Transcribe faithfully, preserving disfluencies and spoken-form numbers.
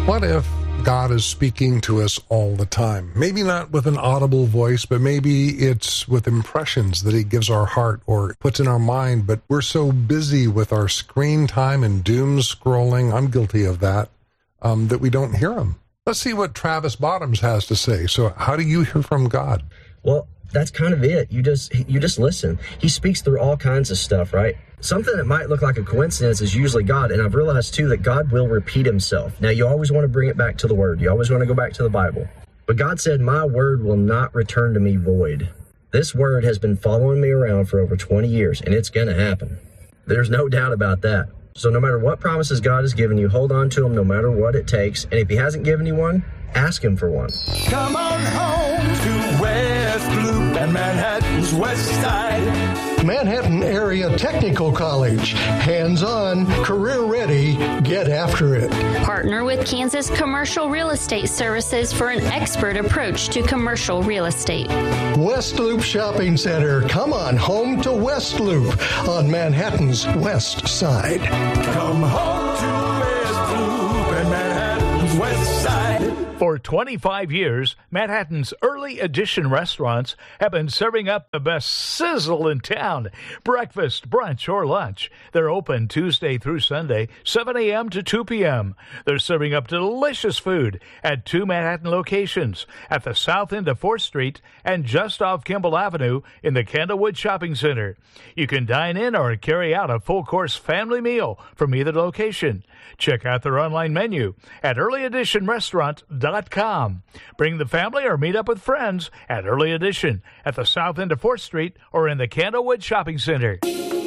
What if God is speaking to us all the time? Maybe not with an audible voice, but maybe it's with impressions that he gives our heart or puts in our mind, but we're so busy with our screen time and doom scrolling, I'm guilty of that, um, that we don't hear him. Let's see what Travis Bottoms has to say. So how do you hear from God? Well, that's kind of it. You just you just listen. He speaks through all kinds of stuff, right? Something that might look like a coincidence is usually God, and I've realized, too, that God will repeat himself. Now, you always want to bring it back to the Word. You always want to go back to the Bible. But God said, my word will not return to me void. This word has been following me around for over twenty years, and it's going to happen. There's no doubt about that. So no matter what promises God has given you, hold on to them no matter what it takes. And if he hasn't given you one, ask him for one. Come on home to West Loop and Manhattan's West Side. Manhattan Area Technical College. Hands-on, career-ready, get after it. Partner with Kansas Commercial Real Estate Services for an expert approach to commercial real estate. West Loop Shopping Center. Come on home to West Loop on Manhattan's West Side. Come home to West Loop and Manhattan's West Side. For twenty-five years, Manhattan's Early Edition restaurants have been serving up the best sizzle in town. Breakfast, brunch, or lunch. They're open Tuesday through Sunday, seven a.m. to two p.m. They're serving up delicious food at two Manhattan locations, at the south end of fourth Street and just off Kimball Avenue in the Candlewood Shopping Center. You can dine in or carry out a full-course family meal from either location. Check out their online menu at early edition restaurant dot com. Bring the family or meet up with friends at Early Edition at the south end of fourth Street or in the Candlewood Shopping Center.